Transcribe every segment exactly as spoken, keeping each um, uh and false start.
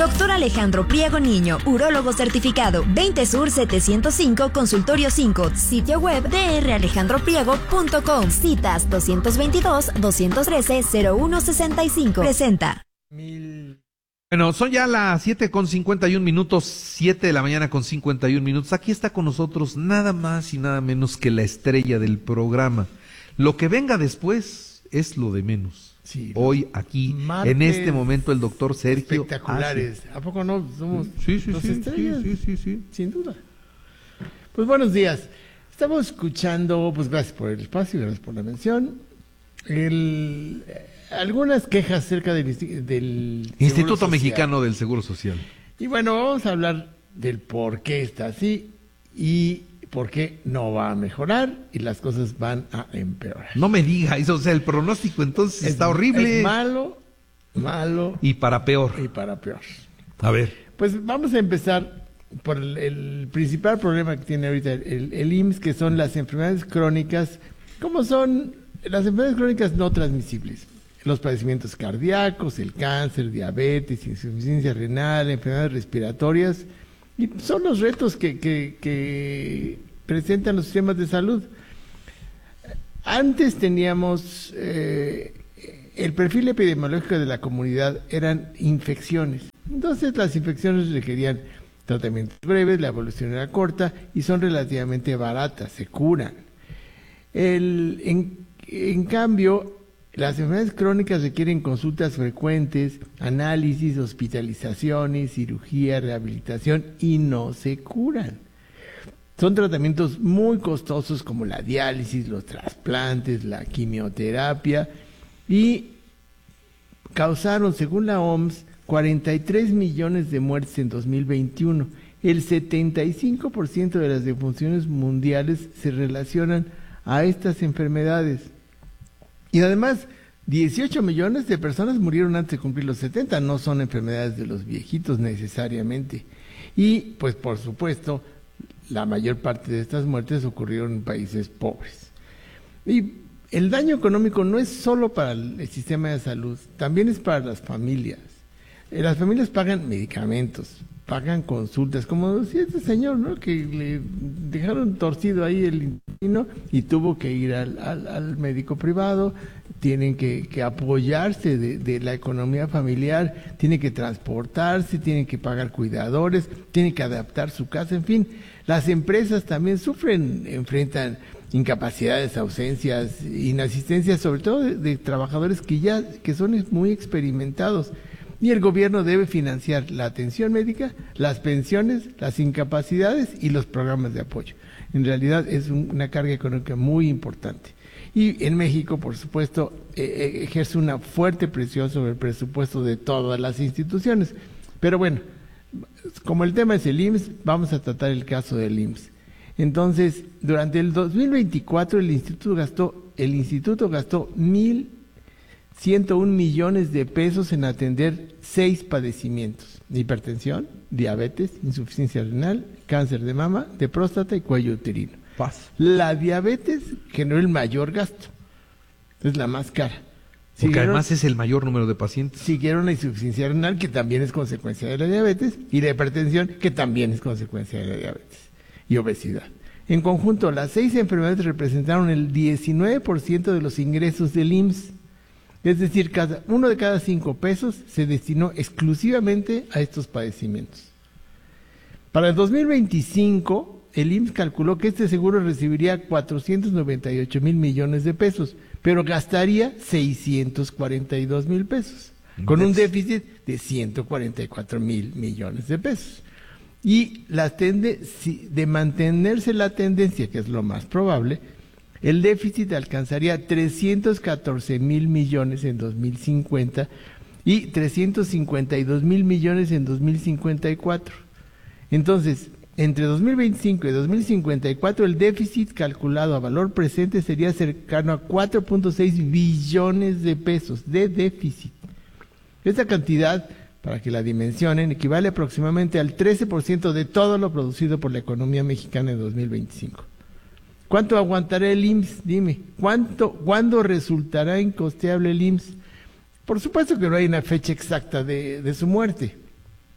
Doctor Alejandro Priego Niño, urólogo certificado, veinte Sur setecientos cinco, Consultorio cinco, sitio web d r alejandro priego punto com, citas dos veintidós, doscientos trece, cero uno sesenta y cinco. Presenta. Bueno, son ya las siete con cincuenta y un minutos, siete de la mañana con cincuenta y un minutos. Aquí está con nosotros nada más y nada menos que la estrella del programa. Lo que venga después es lo de menos. Sí, hoy aquí, en este momento, el doctor Sergio. Espectaculares. ¿A poco no? Somos sí, sí, los sí, estrellas. Sí, sí, sí. Sin duda. Pues buenos días. Estamos escuchando, pues gracias por el espacio, gracias por la mención. El, algunas quejas acerca del, del Instituto Mexicano del Seguro Social. Y bueno, vamos a hablar del por qué está así y por qué no va a mejorar y las cosas van a empeorar. No me diga eso, o sea, el pronóstico entonces es, está horrible. Es malo, malo. Y para peor. Y para peor. A ver. Pues vamos a empezar por el, el principal problema que tiene ahorita el, el I M S S, que son las enfermedades crónicas. ¿Cómo son las enfermedades crónicas no transmisibles? Los padecimientos cardíacos, el cáncer, diabetes, insuficiencia renal, enfermedades respiratorias. Y son los retos que, que, que presentan los sistemas de salud. Antes teníamos eh, el perfil epidemiológico de la comunidad eran infecciones. Entonces las infecciones requerían tratamientos breves, la evolución era corta y son relativamente baratas, se curan. El, en, en cambio, las enfermedades crónicas requieren consultas frecuentes, análisis, hospitalizaciones, cirugía, rehabilitación y no se curan. Son tratamientos muy costosos como la diálisis, los trasplantes, la quimioterapia y causaron, según la O M S, cuarenta y tres millones de muertes en dos mil veintiuno. El setenta y cinco por ciento de las defunciones mundiales se relacionan a estas enfermedades. Y además, dieciocho millones de personas murieron antes de cumplir los setenta, no son enfermedades de los viejitos necesariamente. Y, pues, por supuesto, la mayor parte de estas muertes ocurrieron en países pobres. Y el daño económico no es solo para el sistema de salud, también es para las familias. Las familias pagan medicamentos, pagan consultas, como decía este señor, ¿no? Que le dejaron torcido ahí el intestino y tuvo que ir al, al, al médico privado, tienen que, que apoyarse de, de la economía familiar, tienen que transportarse, tienen que pagar cuidadores, tienen que adaptar su casa, en fin. Las empresas también sufren, enfrentan incapacidades, ausencias, inasistencias, sobre todo de, de trabajadores que ya que son muy experimentados. Y el gobierno debe financiar la atención médica, las pensiones, las incapacidades y los programas de apoyo. En realidad es un, una carga económica muy importante. Y en México, por supuesto, eh, ejerce una fuerte presión sobre el presupuesto de todas las instituciones. Pero bueno, como el tema es el I M S S, vamos a tratar el caso del I M S S. Entonces, durante el dos mil veinticuatro el instituto gastó, el instituto gastó mil ciento un millones de pesos en atender seis padecimientos: hipertensión, diabetes, insuficiencia renal, cáncer de mama, de próstata y cuello uterino. Paz. La diabetes generó el mayor gasto, es la más cara. Porque siguieron, además es el mayor número de pacientes. Siguieron la insuficiencia renal, que también es consecuencia de la diabetes, y la hipertensión, que también es consecuencia de la diabetes, y obesidad. En conjunto, las seis enfermedades representaron el diecinueve por ciento de los ingresos del I M S S. Es decir, cada uno de cada cinco pesos se destinó exclusivamente a estos padecimientos. Para el dos mil veinticinco, el I M S S calculó que este seguro recibiría cuatrocientos noventa y ocho mil millones de pesos, pero gastaría seiscientos cuarenta y dos mil pesos, con un déficit de ciento cuarenta y cuatro mil millones de pesos. Y la tende, si, de mantenerse la tendencia, que es lo más probable, el déficit alcanzaría trescientos catorce mil millones en dos mil cincuenta y trescientos cincuenta y dos mil millones en dos mil cincuenta y cuatro. Entonces, entre dos mil veinticinco y dos mil cincuenta y cuatro, el déficit calculado a valor presente sería cercano a cuatro punto seis billones de pesos de déficit. Esta cantidad, para que la dimensionen, equivale aproximadamente al trece por ciento de todo lo producido por la economía mexicana en dos mil veinticinco. ¿Cuánto aguantará el I M S S? Dime, ¿cuánto, ¿cuándo resultará incosteable el I M S S? Por supuesto que no hay una fecha exacta de, de su muerte,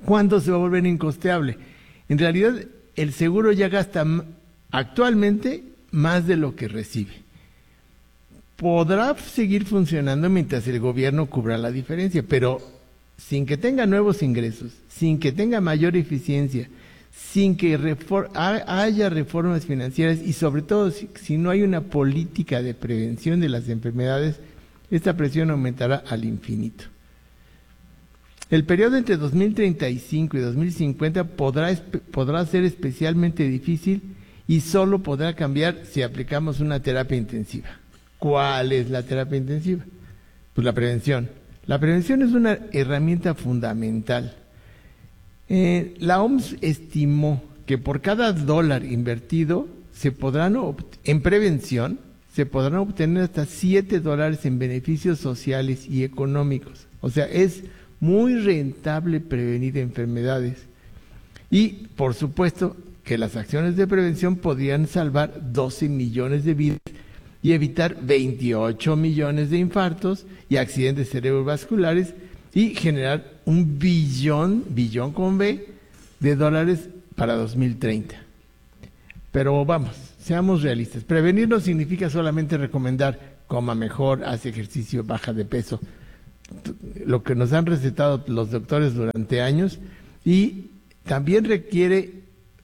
¿Cuándo se va a volver incosteable? En realidad, el seguro ya gasta actualmente más de lo que recibe. Podrá seguir funcionando mientras el gobierno cubra la diferencia, pero sin que tenga nuevos ingresos, sin que tenga mayor eficiencia, sin que refor- haya reformas financieras y sobre todo si, si no hay una política de prevención de las enfermedades, esta presión aumentará al infinito. El periodo entre dos mil treinta y cinco y dos mil cincuenta podrá, podrá ser especialmente difícil y solo podrá cambiar si aplicamos una terapia intensiva. ¿Cuál es la terapia intensiva? Pues la prevención. La prevención es una herramienta fundamental. Eh, la O M S estimó que por cada dólar invertido se podrán en prevención se podrán obtener hasta siete dólares en beneficios sociales y económicos. O sea, es muy rentable prevenir enfermedades. Y, por supuesto, que las acciones de prevención podrían salvar doce millones de vidas y evitar veintiocho millones de infartos y accidentes cerebrovasculares y generar un billón, billón con B, de dólares para dos mil treinta. Pero vamos, seamos realistas. Prevenir no significa solamente recomendar coma mejor, hace ejercicio, baja de peso. Lo que nos han recetado los doctores durante años, y también requiere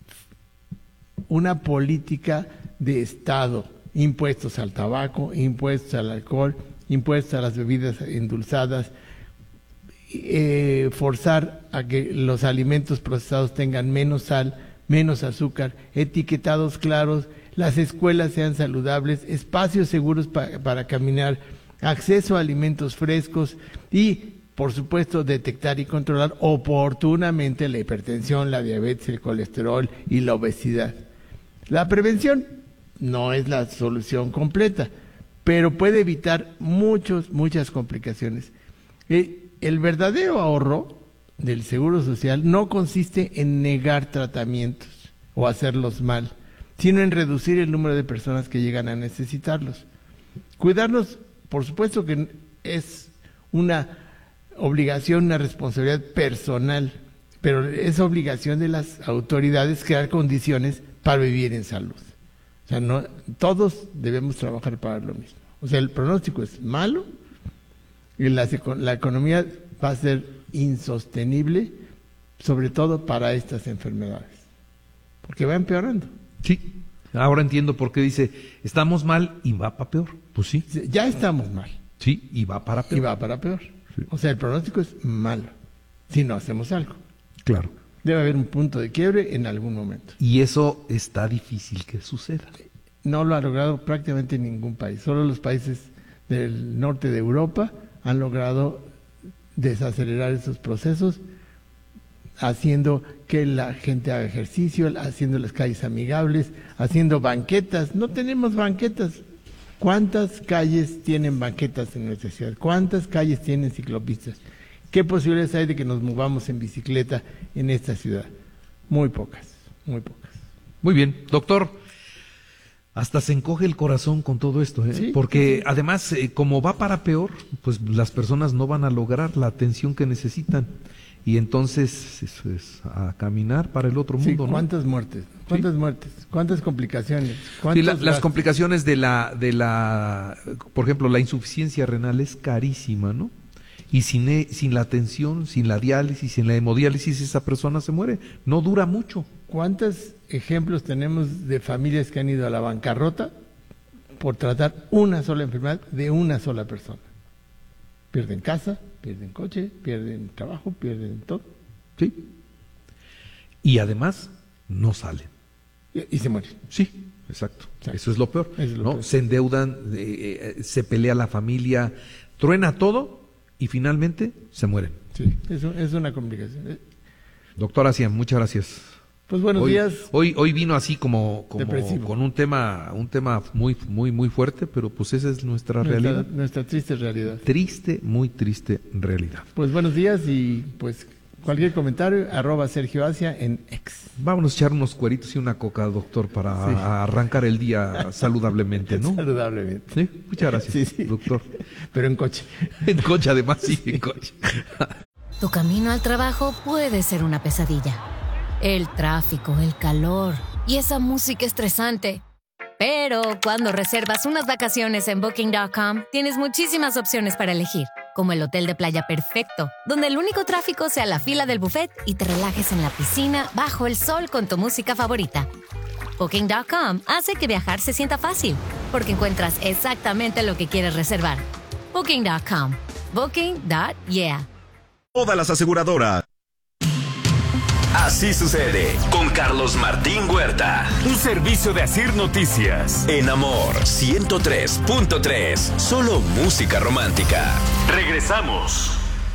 una política de Estado, impuestos al tabaco, impuestos al alcohol, impuestos a las bebidas endulzadas, eh, forzar a que los alimentos procesados tengan menos sal, menos azúcar, etiquetados claros, las escuelas sean saludables, espacios seguros pa- para caminar, acceso a alimentos frescos y, por supuesto, detectar y controlar oportunamente la hipertensión, la diabetes, el colesterol y la obesidad. La prevención no es la solución completa, pero puede evitar muchos, muchas complicaciones. Eh, el verdadero ahorro del Seguro Social no consiste en negar tratamientos o hacerlos mal, sino en reducir el número de personas que llegan a necesitarlos. Cuidarlos, por supuesto que es una obligación, una responsabilidad personal, pero es obligación de las autoridades crear condiciones para vivir en salud. O sea, no, todos debemos trabajar para lo mismo. O sea, el pronóstico es malo y la, la economía va a ser insostenible, sobre todo para estas enfermedades, porque va empeorando. Sí, ahora entiendo por qué dice, estamos mal y va para peor. Pues sí. Ya estamos mal. Sí, y va para peor. Y va para peor. Sí. O sea, el pronóstico es malo, si no hacemos algo. Claro. Debe haber un punto de quiebre en algún momento. Y eso está difícil que suceda. No lo ha logrado prácticamente ningún país. Solo los países del norte de Europa han logrado desacelerar esos procesos, haciendo que la gente haga ejercicio, haciendo las calles amigables, haciendo banquetas. No tenemos banquetas. ¿Cuántas calles tienen banquetas en nuestra ciudad? ¿Cuántas calles tienen ciclopistas? ¿Qué posibilidades hay de que nos movamos en bicicleta en esta ciudad? Muy pocas, muy pocas. Muy bien, doctor. Hasta se encoge el corazón con todo esto, ¿eh? Sí, porque sí. además, eh, como va para peor, pues las personas no van a lograr la atención que necesitan. Y entonces eso es a caminar para el otro mundo, sí, ¿cuántas ¿no? muertes? ¿Cuántas sí. muertes? ¿Cuántas complicaciones? Sí, la, las complicaciones de la, de la, por ejemplo, la insuficiencia renal es carísima, ¿no? Y sin, e, sin la atención, sin la diálisis, sin la hemodiálisis, esa persona se muere. No dura mucho. ¿Cuántos ejemplos tenemos de familias que han ido a la bancarrota por tratar una sola enfermedad de una sola persona? Pierden casa, pierden coche, pierden trabajo, pierden todo. Sí. Y además no salen. Y, y se mueren. Sí, exacto. exacto. Eso es lo peor. Es lo ¿no? peor. Se endeudan, eh, eh, se pelea la familia, truena todo y finalmente se mueren. Sí, eso es una complicación. Doctor Asia, muchas gracias. Pues buenos hoy, días. Hoy hoy vino así como, como Depresivo. con un tema un tema muy muy muy fuerte, pero pues esa es nuestra, nuestra realidad. Nuestra triste realidad. Triste, muy triste realidad. Pues buenos días y pues cualquier comentario, arroba Sergio Asia en X. Vámonos a echar unos cueritos y una coca, doctor, para sí. arrancar el día saludablemente, ¿no? Saludablemente. Sí, muchas gracias, sí, sí. doctor. Pero en coche. En coche además, sí, sí. en coche. Tu camino al trabajo puede ser una pesadilla. El tráfico, el calor y esa música estresante. Pero cuando reservas unas vacaciones en Booking punto com, tienes muchísimas opciones para elegir, como el hotel de playa perfecto, donde el único tráfico sea la fila del buffet y te relajes en la piscina bajo el sol con tu música favorita. Booking punto com hace que viajar se sienta fácil, porque encuentras exactamente lo que quieres reservar. Booking punto com. Booking punto yeah. Todas las aseguradoras. Así sucede con Carlos Martín Huerta. Un servicio de Asir Noticias. En Amor ciento tres punto tres. Solo música romántica. Regresamos.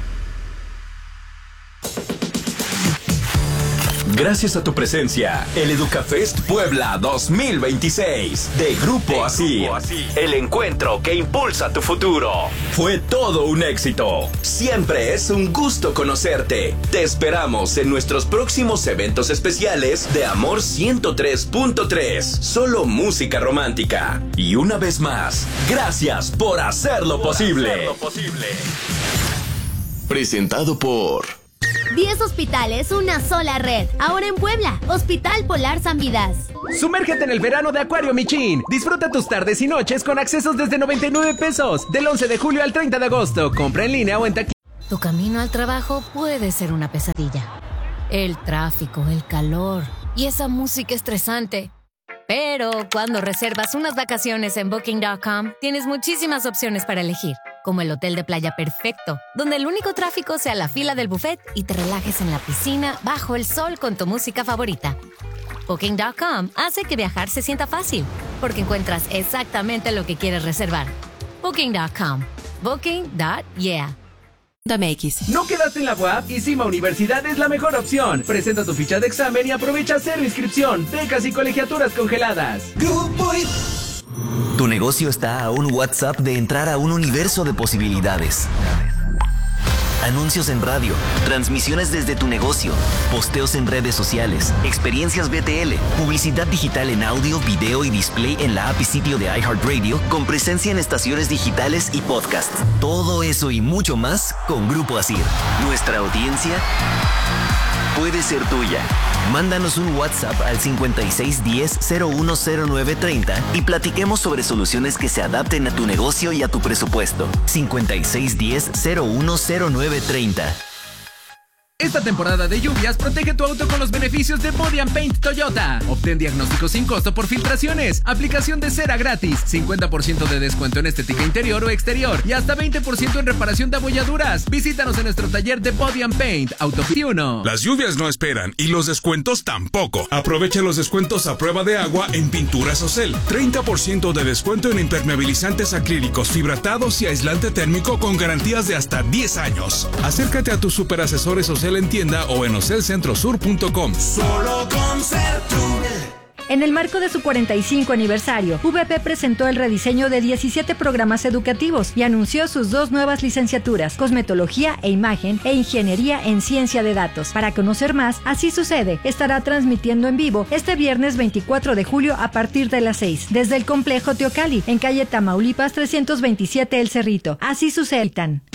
Gracias a tu presencia, el EducaFest Puebla dos mil veintiséis de Grupo Asir, el encuentro que impulsa tu futuro. Fue todo un éxito. Siempre es un gusto conocerte. Te esperamos en nuestros próximos eventos especiales de Amor ciento tres punto tres. Solo música romántica. Y una vez más, gracias por hacerlo por posible. Hacerlo posible. Presentado por diez hospitales, una sola red. Ahora en Puebla, Hospital Polar San Vidas. Sumérgete en el verano de Acuario Michin. Disfruta tus tardes y noches con accesos desde noventa y nueve pesos. Del once de julio al treinta de agosto. Compra en línea o en taquilla. Tu camino al trabajo puede ser una pesadilla. El tráfico, el calor y esa música estresante. Pero cuando reservas unas vacaciones en Booking punto com, tienes muchísimas opciones para elegir, como el hotel de playa perfecto, donde el único tráfico sea la fila del buffet y te relajes en la piscina bajo el sol con tu música favorita. Booking punto com hace que viajar se sienta fácil, porque encuentras exactamente lo que quieres reservar. Booking punto com. Booking punto yeah. ¿No quedaste en la U A P? Isima Universidad es la mejor opción. Presenta tu ficha de examen y aprovecha cero inscripción, becas y colegiaturas congeladas. Grupo I... Tu negocio está a un WhatsApp de entrar a un universo de posibilidades. Anuncios en radio, transmisiones desde tu negocio, posteos en redes sociales, experiencias B T L, publicidad digital en audio, video y display en la app y sitio de iHeartRadio, con presencia en estaciones digitales y podcasts. Todo eso y mucho más con Grupo Asir. Nuestra audiencia puede ser tuya. Mándanos un WhatsApp al cincuenta y seis diez cero uno cero nueve treinta y platiquemos sobre soluciones que se adapten a tu negocio y a tu presupuesto. cincuenta y seis diez cero uno cero nueve treinta. Esta temporada de lluvias, protege tu auto con los beneficios de Body and Paint Toyota. Obtén diagnóstico sin costo por filtraciones, aplicación de cera gratis, cincuenta por ciento de descuento en estética interior o exterior y hasta veinte por ciento en reparación de abolladuras. Visítanos en nuestro taller de Body and Paint, Auto veintiuno. Las lluvias no esperan y los descuentos tampoco. Aprovecha los descuentos a prueba de agua en Pinturas Ocel. treinta por ciento de descuento en impermeabilizantes acrílicos, fibratados y aislante térmico con garantías de hasta diez años. Acércate a tus superasesores Ocel en tienda o en ocel centro sur punto com. Solo con Sertur. En el marco de su cuarenta y cinco aniversario, V P presentó el rediseño de diecisiete programas educativos y anunció sus dos nuevas licenciaturas, Cosmetología e Imagen e Ingeniería en Ciencia de Datos. Para conocer más, Así Sucede estará transmitiendo en vivo este viernes veinticuatro de julio a partir de las seis, desde el Complejo Teocalli, en calle Tamaulipas trescientos veintisiete El Cerrito. Así Sucede.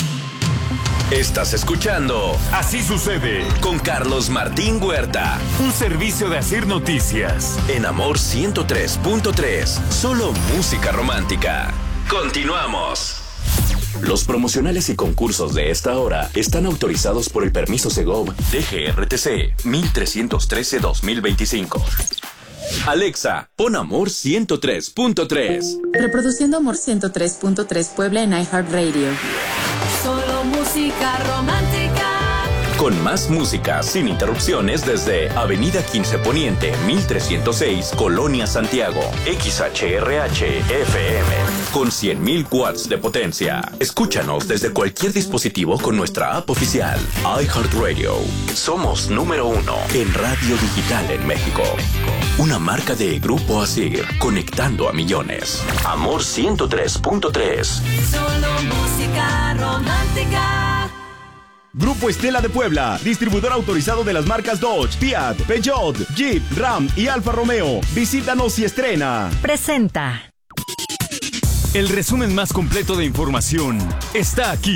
Estás escuchando Así Sucede con Carlos Martín Huerta. Un servicio de Asir Noticias. En Amor ciento tres punto tres. Solo música romántica. Continuamos. Los promocionales y concursos de esta hora están autorizados por el permiso Segov D G R T C mil trescientos trece dos mil veinticinco. Alexa, pon Amor ciento tres punto tres. Reproduciendo Amor ciento tres punto tres Puebla en iHeartRadio. Solo música romántica. Con más música sin interrupciones desde Avenida quince Poniente, mil trescientos seis, Colonia Santiago. X H R H F M. Con cien mil watts de potencia. Escúchanos desde cualquier dispositivo con nuestra app oficial. iHeartRadio. Somos número uno en radio digital en México. Una marca de Grupo Asir, conectando a millones. Amor ciento tres punto tres. Solo música romántica. Grupo Estela de Puebla, distribuidor autorizado de las marcas Dodge, Fiat, Peugeot, Jeep, Ram y Alfa Romeo. Visítanos y estrena. Presenta. El resumen más completo de información está aquí.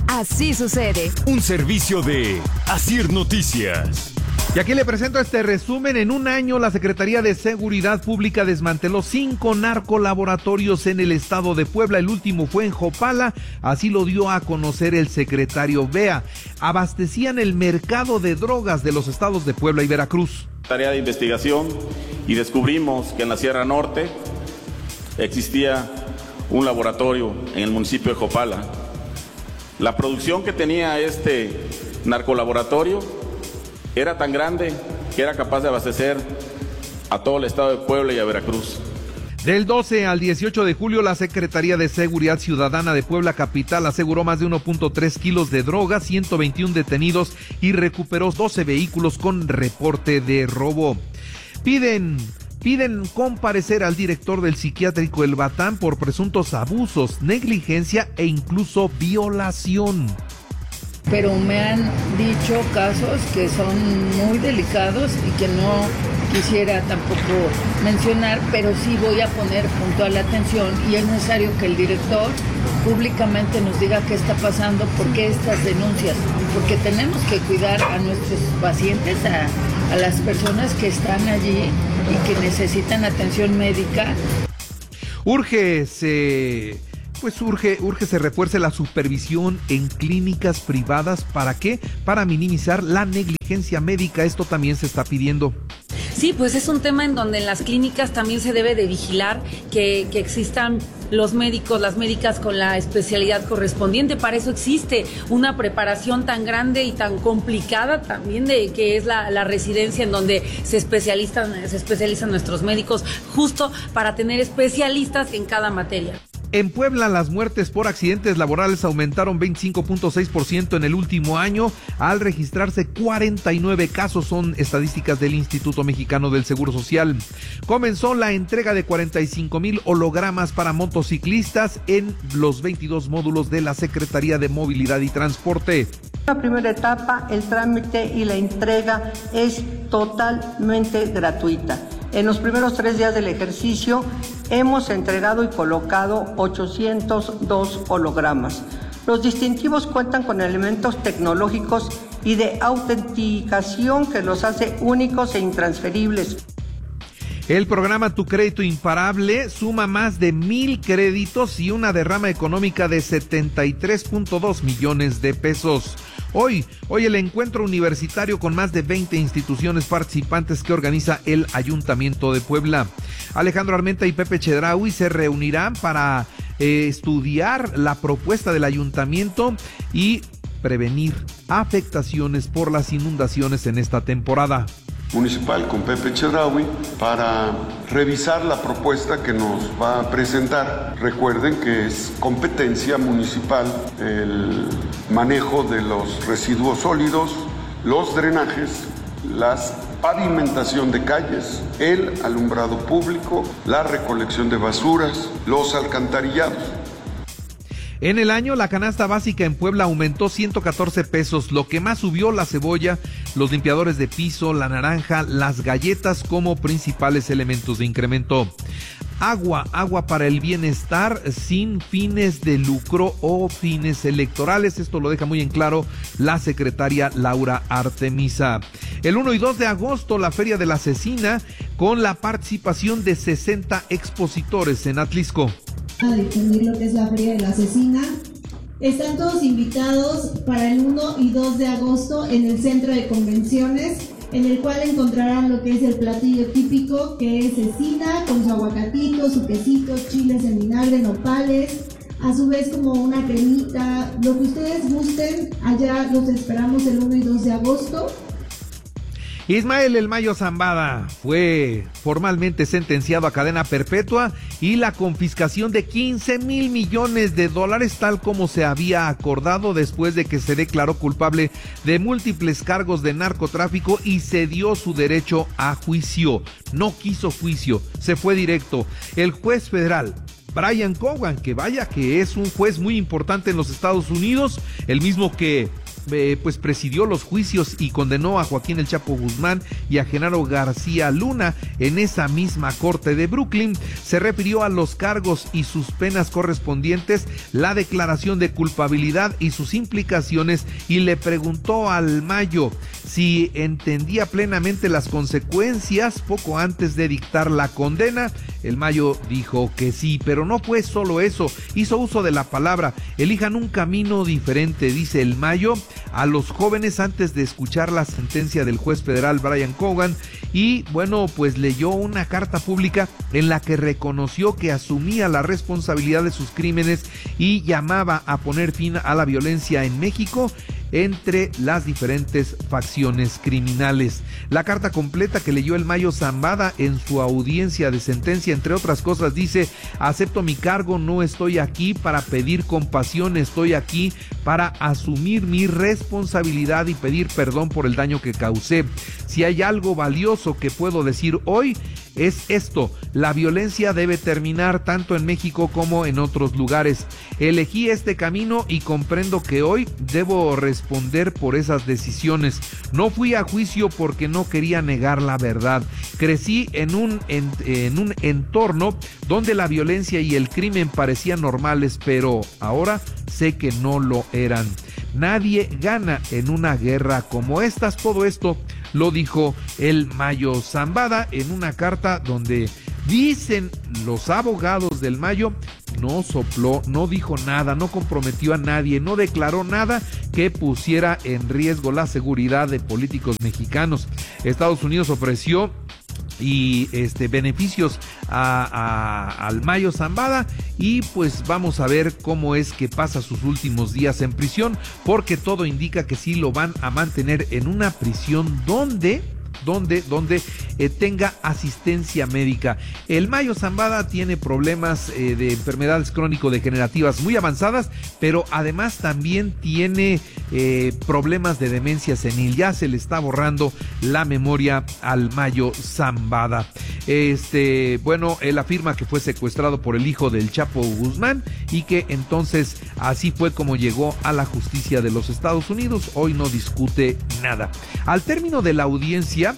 Así sucede. Un servicio de Asir Noticias. Y aquí le presento este resumen. En un año, la Secretaría de Seguridad Pública desmanteló cinco narcolaboratorios en el estado de Puebla. El último fue en Jopala, así lo dio a conocer el secretario Bea. Abastecían el mercado de drogas de los estados de Puebla y Veracruz. Tarea de investigación y descubrimos que en la Sierra Norte existía un laboratorio en el municipio de Jopala. La producción que tenía este narcolaboratorio era tan grande que era capaz de abastecer a todo el estado de Puebla y a Veracruz. Del doce al dieciocho de julio, la Secretaría de Seguridad Ciudadana de Puebla Capital aseguró más de uno punto tres kilos de droga, ciento veintiún detenidos y recuperó doce vehículos con reporte de robo. Piden... Piden comparecer al director del psiquiátrico El Batán por presuntos abusos, negligencia e incluso violación. Pero me han dicho casos que son muy delicados y que no quisiera tampoco mencionar, pero sí voy a poner puntual atención y es necesario que el director públicamente nos diga qué está pasando, por qué estas denuncias, porque tenemos que cuidar a nuestros pacientes, a, a las personas que están allí y que necesitan atención médica. Urge se... Pues urge, urge se refuerce la supervisión en clínicas privadas. ¿Para qué? Para minimizar la negligencia médica. Esto también se está pidiendo. Sí, pues es un tema en donde en las clínicas también se debe de vigilar que, que existan los médicos, las médicas con la especialidad correspondiente. Para eso existe una preparación tan grande y tan complicada también de que es la, la residencia en donde se especializan, se especializan nuestros médicos, justo para tener especialistas en cada materia. En Puebla, las muertes por accidentes laborales aumentaron veinticinco punto seis por ciento en el último año, al registrarse cuarenta y nueve casos, son estadísticas del Instituto Mexicano del Seguro Social. Comenzó la entrega de cuarenta y cinco mil hologramas para motociclistas en los veintidós módulos de la Secretaría de Movilidad y Transporte. La primera etapa, el trámite y la entrega es totalmente gratuita. En los primeros tres días del ejercicio hemos entregado y colocado ochocientos dos hologramas. Los distintivos cuentan con elementos tecnológicos y de autenticación que los hace únicos e intransferibles. El programa Tu Crédito Imparable suma más de mil créditos y una derrama económica de setenta y tres punto dos millones de pesos. Hoy, hoy el encuentro universitario con más de veinte instituciones participantes que organiza el Ayuntamiento de Puebla. Alejandro Armenta y Pepe Chedraui se reunirán para eh, estudiar la propuesta del Ayuntamiento y prevenir afectaciones por las inundaciones en esta temporada municipal con Pepe Chedraui para revisar la propuesta que nos va a presentar. Recuerden que es competencia municipal el manejo de los residuos sólidos, los drenajes, la pavimentación de calles, el alumbrado público, la recolección de basuras, los alcantarillados. En el año, la canasta básica en Puebla aumentó ciento catorce pesos. Lo que más subió, la cebolla, los limpiadores de piso, la naranja, las galletas como principales elementos de incremento. Agua, agua para el bienestar sin fines de lucro o fines electorales. Esto lo deja muy en claro la secretaria Laura Artemisa. El uno y dos de agosto, la Feria de la Cecina, con la participación de sesenta expositores en Atlisco. A difundir lo que es la Feria de la Cecina. Están todos invitados para el uno y dos de agosto en el Centro de Convenciones, en el cual encontrarán lo que es el platillo típico, que es cecina con su aguacatito, su quesito, chiles en vinagre, nopales, a su vez como una cremita, lo que ustedes gusten. Allá los esperamos el uno y dos de agosto. Ismael El Mayo Zambada fue formalmente sentenciado a cadena perpetua y la confiscación de quince mil millones de dólares, tal como se había acordado después de que se declaró culpable de múltiples cargos de narcotráfico y se dio su derecho a juicio. No quiso juicio, se fue directo. El juez federal Brian Cogan, que vaya que es un juez muy importante en los Estados Unidos, el mismo que eh, pues presidió los juicios y condenó a Joaquín El Chapo Guzmán y a Genaro García Luna en esa misma corte de Brooklyn. Se refirió a los cargos y sus penas correspondientes, la declaración de culpabilidad y sus implicaciones, y le preguntó al Mayo si entendía plenamente las consecuencias poco antes de dictar la condena. El Mayo dijo que sí, pero no fue solo eso, hizo uso de la palabra: elijan un camino diferente, dice el Mayo a los jóvenes antes de escuchar la sentencia del juez federal Brian Cogan. Y bueno, pues leyó una carta pública en la que reconoció que asumía la responsabilidad de sus crímenes y llamaba a poner fin a la violencia en México entre las diferentes facciones criminales. La carta completa que leyó el Mayo Zambada en su audiencia de sentencia, entre otras cosas, dice: acepto mi cargo, no estoy aquí para pedir compasión, estoy aquí para asumir mi responsabilidad y pedir perdón por el daño que causé. Si hay algo valioso que puedo decir hoy, es esto: la violencia debe terminar tanto en México como en otros lugares. Elegí este camino y comprendo que hoy debo responder por esas decisiones. No fui a juicio porque no quería negar la verdad. Crecí en un, en, en un entorno donde la violencia y el crimen parecían normales, pero ahora sé que no lo eran. Nadie gana en una guerra como estas. Todo esto lo dijo el Mayo Zambada en una carta donde dicen los abogados del Mayo no sopló, no dijo nada, no comprometió a nadie, no declaró nada que pusiera en riesgo la seguridad de políticos mexicanos. Estados Unidos ofreció y este beneficios a, a, al Mayo Zambada, y pues vamos a ver cómo es que pasa sus últimos días en prisión, porque todo indica que sí lo van a mantener en una prisión donde donde, donde eh, tenga asistencia médica. El Mayo Zambada tiene problemas eh, de enfermedades crónico-degenerativas muy avanzadas, pero además también tiene eh, problemas de demencia senil. Ya se le está borrando la memoria al Mayo Zambada. Este, bueno, él afirma que fue secuestrado por el hijo del Chapo Guzmán y que entonces así fue como llegó a la justicia de los Estados Unidos. Hoy no discute nada. Al término de la audiencia,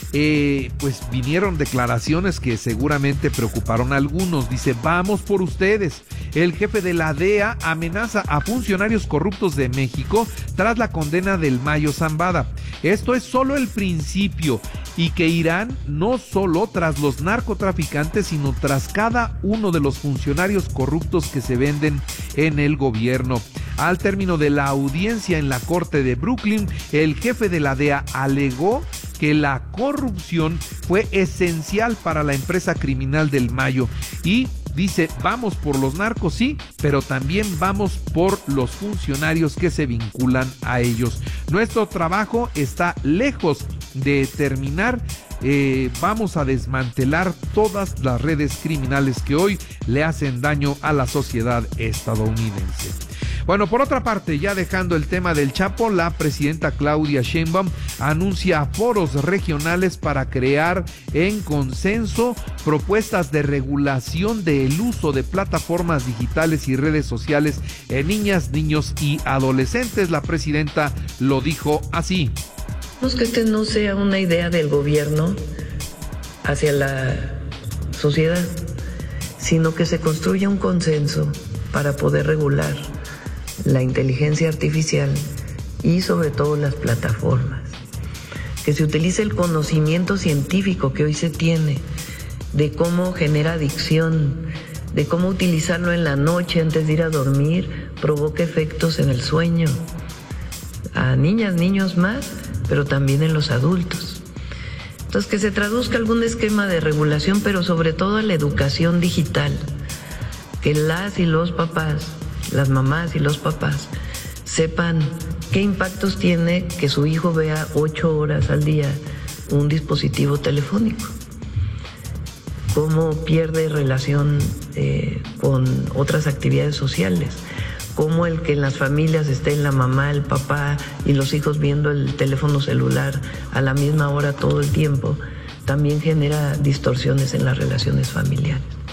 Eh, pues vinieron declaraciones que seguramente preocuparon a algunos. Dice: vamos por ustedes. El jefe de la D E A amenaza a funcionarios corruptos de México tras la condena del Mayo Zambada. Esto es solo el principio, y que irán no solo tras los narcotraficantes, sino tras cada uno de los funcionarios corruptos que se venden en el gobierno. Al término de la audiencia en la corte de Brooklyn, el jefe de la D E A alegó que la corrupción fue esencial para la empresa criminal del Mayo y dice: vamos por los narcos, sí, pero también vamos por los funcionarios que se vinculan a ellos. Nuestro trabajo está lejos de terminar. Eh, vamos a desmantelar todas las redes criminales que hoy le hacen daño a la sociedad estadounidense. Bueno, por otra parte, ya dejando el tema del Chapo, la presidenta Claudia Sheinbaum anuncia foros regionales para crear en consenso propuestas de regulación del uso de plataformas digitales y redes sociales en niñas, niños y adolescentes. La presidenta lo dijo así: que este no sea una idea del gobierno hacia la sociedad, sino que se construya un consenso para poder regular la inteligencia artificial y sobre todo las plataformas. Que se utilice el conocimiento científico que hoy se tiene de cómo genera adicción, de cómo utilizarlo en la noche antes de ir a dormir provoca efectos en el sueño, a niñas, niños más, pero también en los adultos. Entonces, que se traduzca algún esquema de regulación, pero sobre todo a la educación digital, que las y los papás, las mamás y los papás, sepan qué impactos tiene que su hijo vea ocho horas al día un dispositivo telefónico, cómo pierde relación eh, con otras actividades sociales, cómo el que en las familias estén la mamá, el papá y los hijos viendo el teléfono celular a la misma hora todo el tiempo, también genera distorsiones en las relaciones familiares.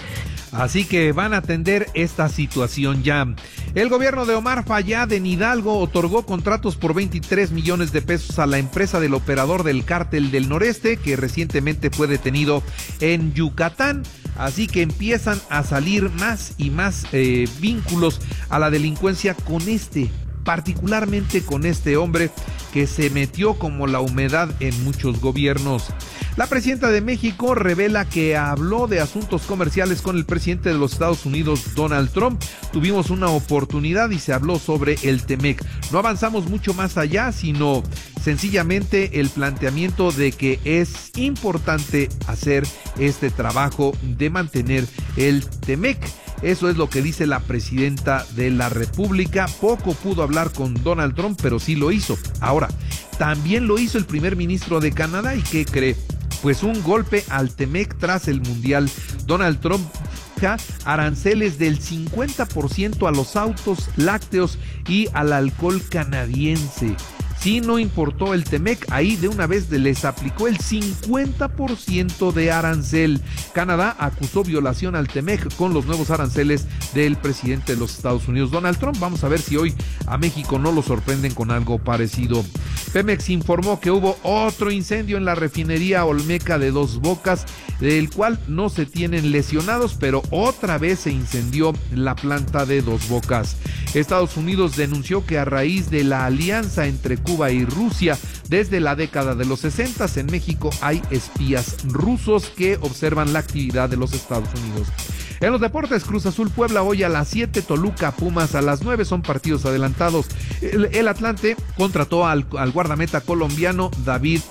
Así que van a atender esta situación ya. El gobierno de Omar Fayad en Hidalgo otorgó contratos por veintitrés millones de pesos a la empresa del operador del Cártel del Noreste, que recientemente fue detenido en Yucatán. Así que empiezan a salir más y más eh, vínculos a la delincuencia con este, particularmente con este hombre que se metió como la humedad en muchos gobiernos. La presidenta de México revela que habló de asuntos comerciales con el presidente de los Estados Unidos, Donald Trump. Tuvimos una oportunidad y se habló sobre el Temec. No avanzamos mucho más allá, sino sencillamente el planteamiento de que es importante hacer este trabajo de mantener el Temec. Eso es lo que dice la presidenta de la República. Poco pudo hablar con Donald Trump, pero sí lo hizo. Ahora, también lo hizo el primer ministro de Canadá. ¿Y qué cree? Pues un golpe al Temec tras el Mundial. Donald Trump fija aranceles del cincuenta por ciento a los autos lácteos y al alcohol canadiense. Si no importó el Temec, ahí de una vez les aplicó el cincuenta por ciento de arancel. Canadá acusó violación al Temec con los nuevos aranceles del presidente de los Estados Unidos, Donald Trump. Vamos a ver si hoy a México no lo sorprenden con algo parecido. Pemex informó que hubo otro incendio en la refinería Olmeca de Dos Bocas, del cual no se tienen lesionados, pero otra vez se incendió la planta de Dos Bocas. Estados Unidos denunció que a raíz de la alianza entre Cuba y Rusia, desde la década de los sesenta, en México hay espías rusos que observan la actividad de los Estados Unidos. En los deportes, Cruz Azul Puebla hoy a las siete, Toluca Pumas a las nueve, son partidos adelantados. El, el Atlante contrató al, al guardameta colombiano David